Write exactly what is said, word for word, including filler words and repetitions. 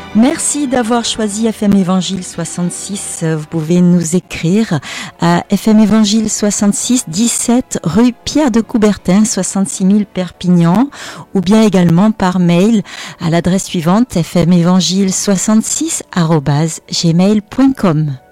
Merci d'avoir choisi F M Évangile soixante-six. Vous pouvez nous écrire à F M Évangile soixante-six, dix-sept rue Pierre de Coubertin, soixante-six mille Perpignan, ou bien également par mail à l'adresse suivante f m évangile soixante-six arobase gmail point com.